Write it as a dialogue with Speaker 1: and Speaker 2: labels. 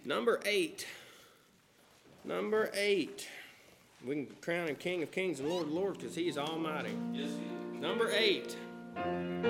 Speaker 1: Number 8. Number 8. We can crown him King of Kings and Lord of Lords because he's almighty.
Speaker 2: Yes, he is.
Speaker 1: Number 8.